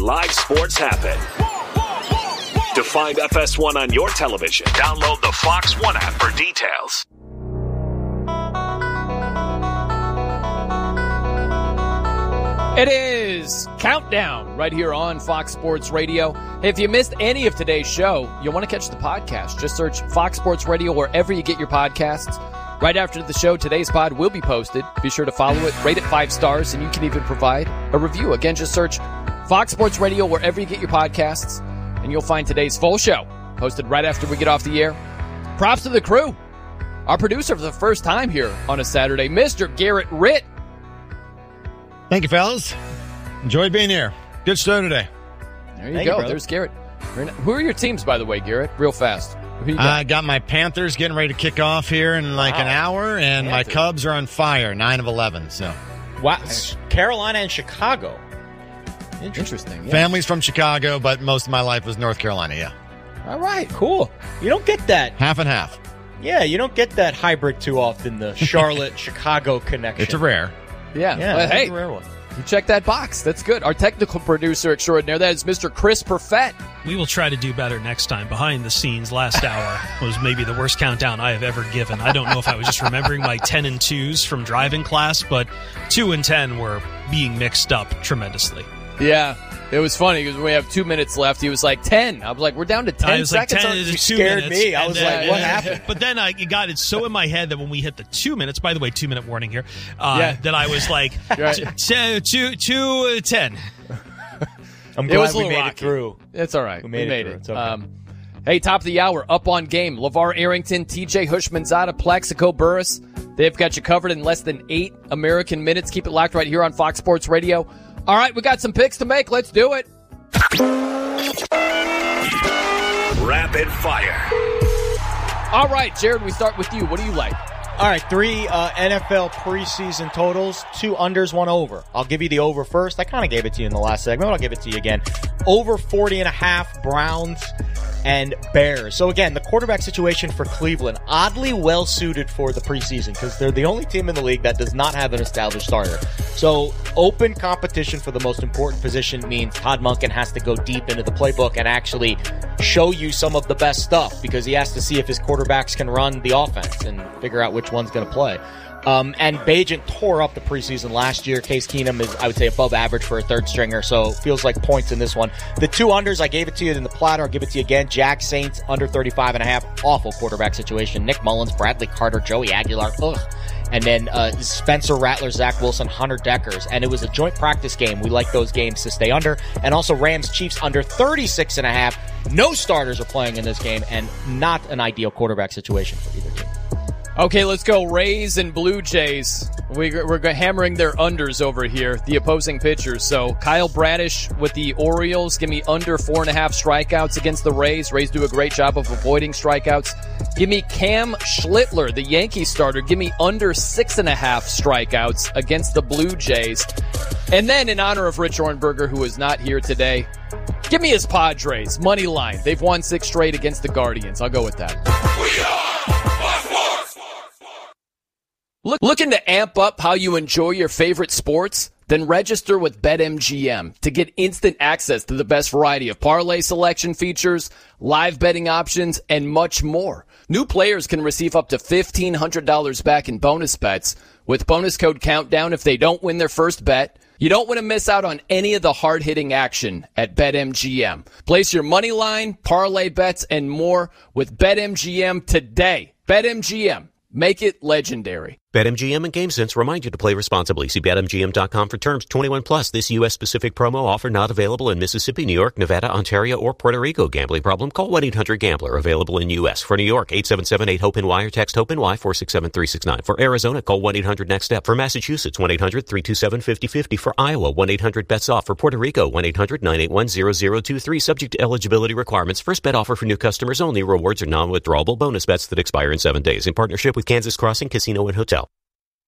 Live sports happen. To find FS1 on your television, download the Fox One app for details. It is Countdown right here on Fox Sports Radio. If you missed any of today's show, you'll want to catch the podcast. Just search Fox Sports Radio wherever you get your podcasts. Right after the show, today's pod will be posted. Be sure to follow it, rate it 5 stars, and you can even provide a review. Again, just search Fox Sports Radio wherever you get your podcasts, and you'll find today's full show posted right after we get off the air. Props to the crew. Our producer for the first time here on a Saturday, Mr. Garrett Ritt. Thank you, fellas. Enjoyed being here. Good show today. There you go. There's Garrett. Who are your teams, by the way, Garrett? Real fast. I got my Panthers getting ready to kick off here in an hour, and my Cubs are on fire, 9 of 11. So, wow, Carolina and Chicago. Interesting. Yeah. Family's from Chicago, but most of my life was North Carolina. Yeah. All right. Cool. You don't get that. Half and half. Yeah, you don't get that hybrid too often. The Charlotte-Chicago connection. It's a rare. Yeah. But hey, a rare one. You check that box. That's good. Our technical producer extraordinaire, that is Mr. Chris Perfett. We will try to do better next time. Behind the scenes, last hour was maybe the worst countdown I have ever given. I don't know if I was just remembering my 10 and 2s from driving class, but 2 and 10 were being mixed up tremendously. Yeah. It was funny because we have 2 minutes left. He was like 10. I was like, we're down to 10 I was seconds. Like 10 you scared minutes, me. I was like, what happened? But then I got it so in my head that when we hit the 2 minutes, by the way, 2-minute warning here, that I was like, 2:10. I'm glad we made it through. It's all right. We made it. It's okay. Hey, top of the hour, up on game. LeVar Arrington, TJ Hushmanzada, Plaxico Burress. They've got you covered in less than 8 American minutes. Keep it locked right here on Fox Sports Radio. All right, we got some picks to make. Let's do it. Rapid fire. All right, Jared, we start with you. What do you like? All right, 3 NFL preseason totals, 2 unders, 1 over. I'll give you the over first. I kind of gave it to you in the last segment, but I'll give it to you again. Over 40.5 Browns and Bears. So again, the quarterback situation for Cleveland, oddly well suited for the preseason because they're the only team in the league that does not have an established starter. So open competition for the most important position means Todd Monken has to go deep into the playbook and actually show you some of the best stuff because he has to see if his quarterbacks can run the offense and figure out which one's going to play. And Bagent tore up the preseason last year. Case Keenum is, I would say, above average for a third stringer, so feels like points in this one. The 2 unders, I gave it to you in the platter. I'll give it to you again. Jags Saints, under 35.5. Awful quarterback situation. Nick Mullins, Bradley Carter, Joey Aguilar. Ugh. And then Spencer Rattler, Zach Wilson, Hunter Deckers. And it was a joint practice game. We like those games to stay under. And also Rams Chiefs under 36.5. No starters are playing in this game, and not an ideal quarterback situation for either team. Okay, let's go Rays and Blue Jays. We're hammering their unders over here, the opposing pitchers. So Kyle Bradish with the Orioles, give me under 4.5 strikeouts against the Rays. Rays do a great job of avoiding strikeouts. Give me Cam Schlittler, the Yankees starter. Give me under 6.5 strikeouts against the Blue Jays. And then in honor of Rich Ornberger, who is not here today, give me his Padres, money line. They've won 6 straight against the Guardians. I'll go with that. We are Looking to amp up how you enjoy your favorite sports? Then register with BetMGM to get instant access to the best variety of parlay selection features, live betting options, and much more. New players can receive up to $1,500 back in bonus bets with bonus code Countdown if they don't win their first bet. You don't want to miss out on any of the hard-hitting action at BetMGM. Place your money line, parlay bets, and more with BetMGM today. BetMGM. Make it legendary. BetMGM and GameSense remind you to play responsibly. See BetMGM.com for terms. 21 plus. This U.S.-specific promo offer not available in Mississippi, New York, Nevada, Ontario, or Puerto Rico. Gambling problem? Call 1-800-GAMBLER. Available in U.S. For New York, 877-8-HOPE-NY or text HOPE-NY 467-369. For Arizona, call 1-800-NEXT-STEP. For Massachusetts, 1-800-327-5050. For Iowa, 1-800-BETS-OFF. For Puerto Rico, 1-800-981-0023. Subject to eligibility requirements. First bet offer for new customers only. Rewards are non-withdrawable bonus bets that expire in 7 days. In partnership with Kansas Crossing Casino and Hotel.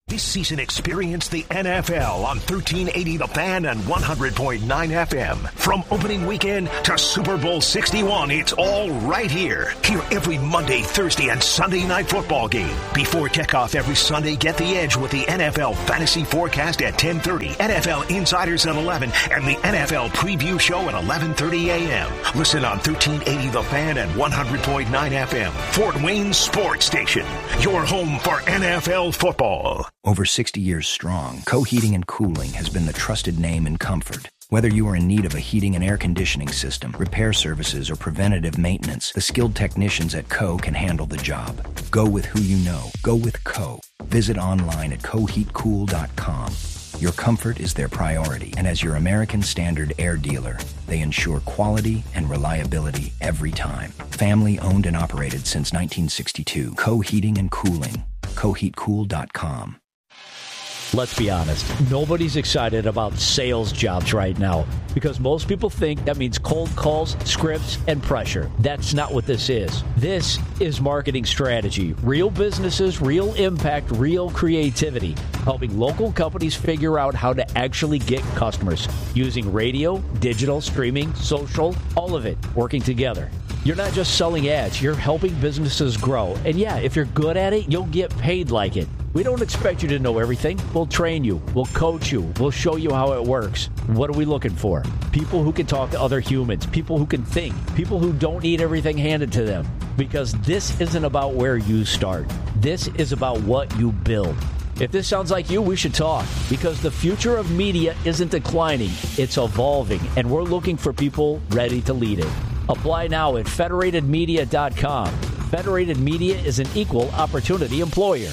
This season, experience the NFL on 1380 The Fan and 100.9 FM. From opening weekend to Super Bowl 61, it's all right here. Hear every Monday, Thursday, and Sunday night football game. Before kickoff every Sunday, get the edge with the NFL Fantasy Forecast at 10:30, NFL Insiders at 11, and the NFL Preview Show at 11:30 a.m. Listen on 1380 The Fan and 100.9 FM. Fort Wayne Sports Station, your home for NFL football. Over 60 years strong, Co Heating and Cooling has been the trusted name in comfort. Whether you are in need of a heating and air conditioning system, repair services, or preventative maintenance, the skilled technicians at Co can handle the job. Go with who you know. Go with Co. Visit online at coheatcool.com. Your comfort is their priority, and as your American Standard air dealer, they ensure quality and reliability every time. Family owned and operated since 1962. Co Heating and Cooling. coheatcool.com. Let's be honest, nobody's excited about sales jobs right now because most people think that means cold calls, scripts, and pressure. That's not what this is. This is marketing strategy. Real businesses, real impact, real creativity. Helping local companies figure out how to actually get customers using radio, digital, streaming, social, all of it working together. You're not just selling ads, you're helping businesses grow. And yeah, if you're good at it, you'll get paid like it. We don't expect you to know everything. We'll train you. We'll coach you. We'll show you how it works. What are we looking for? People who can talk to other humans. People who can think. People who don't need everything handed to them. Because this isn't about where you start. This is about what you build. If this sounds like you, we should talk. Because the future of media isn't declining. It's evolving. And we're looking for people ready to lead it. Apply now at federatedmedia.com. Federated Media is an equal opportunity employer.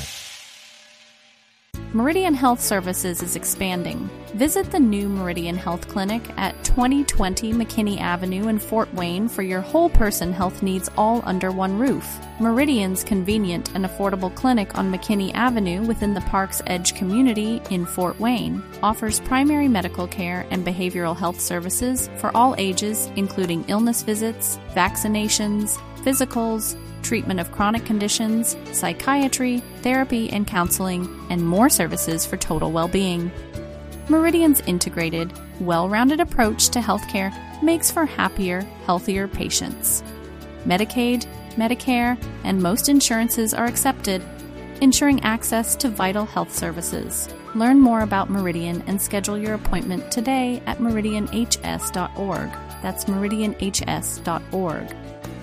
Meridian Health Services is expanding. Visit the new Meridian Health Clinic at 2020 McKinney Avenue in Fort Wayne for your whole person health needs all under one roof. Meridian's convenient and affordable clinic on McKinney Avenue within the Park's Edge community in Fort Wayne offers primary medical care and behavioral health services for all ages, including illness visits, vaccinations, physicals, treatment of chronic conditions, psychiatry, therapy and counseling, and more services for total well-being. Meridian's integrated, well-rounded approach to healthcare makes for happier, healthier patients. Medicaid, Medicare, and most insurances are accepted, ensuring access to vital health services. Learn more about Meridian and schedule your appointment today at meridianhs.org. That's meridianhs.org.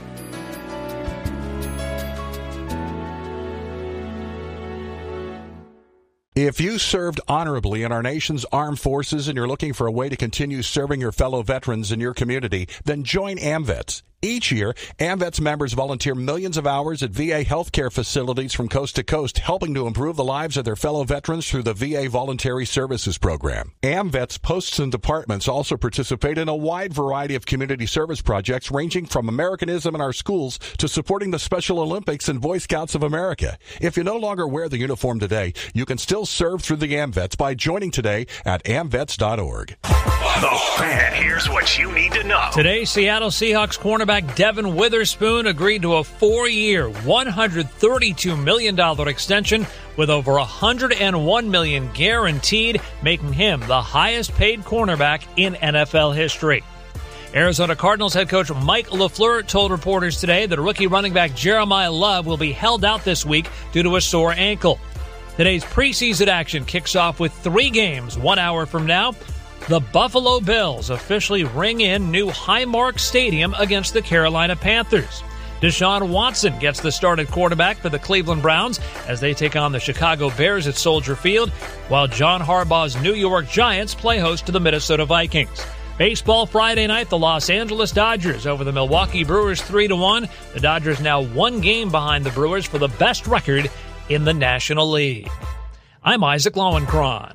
If you served honorably in our nation's armed forces and you're looking for a way to continue serving your fellow veterans in your community, then join AMVETS. Each year, AMVETS members volunteer millions of hours at VA healthcare facilities from coast to coast, helping to improve the lives of their fellow veterans through the VA Voluntary Services Program. AMVETS posts and departments also participate in a wide variety of community service projects ranging from Americanism in our schools to supporting the Special Olympics and Boy Scouts of America. If you no longer wear the uniform today, you can still serve through the AMVETS by joining today at amvets.org. The Fan here's what you need to know. Today, Seattle Seahawks cornerback Devin Witherspoon agreed to a 4-year, $132 million extension with over $101 million guaranteed, making him the highest-paid cornerback in NFL history. Arizona Cardinals head coach Mike LaFleur told reporters today that rookie running back Jeremiah Love will be held out this week due to a sore ankle. Today's preseason action kicks off with 3 games 1 hour from now. The Buffalo Bills officially ring in new Highmark Stadium against the Carolina Panthers. Deshaun Watson gets the start at quarterback for the Cleveland Browns as they take on the Chicago Bears at Soldier Field, while John Harbaugh's New York Giants play host to the Minnesota Vikings. Baseball Friday night, the Los Angeles Dodgers over the Milwaukee Brewers 3-1. The Dodgers now 1 game behind the Brewers for the best record in the National League. I'm Isaac Lowenkron.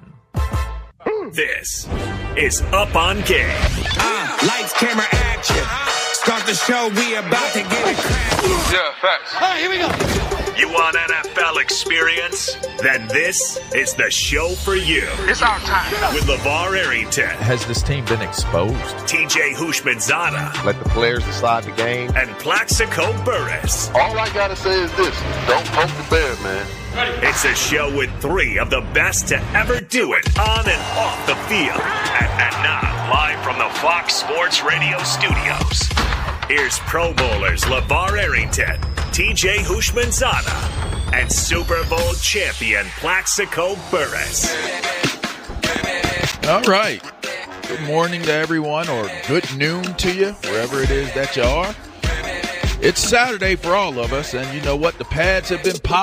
This is Up on Game. Lights, camera, action. Start the the show, we about to get it cracking. Yeah, facts. All right, here we go. You want NFL experience? Then this is the show for you. It's our time. With LeVar Arrington. Has this team been exposed? TJ Houshmandzadeh. Let the players decide the game. And Plaxico Burress. All I got to say is this. Don't poke the bear, man. It's a show with three of the best to ever do it on and off the field. And now, live from the Fox Sports Radio studios, here's Pro Bowlers LeVar Arrington, TJ Houshmandzadeh, and Super Bowl champion Plaxico Burress. All right. Good morning to everyone, or good noon to you, wherever it is that you are. It's Saturday for all of us, and you know what? The pads have been popped.